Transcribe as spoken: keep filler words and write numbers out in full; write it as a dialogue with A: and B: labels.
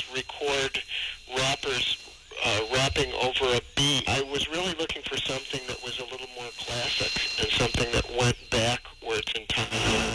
A: is record rappers uh, rapping over a beat. I was really looking for something that was a little more classic and something that went backwards in time.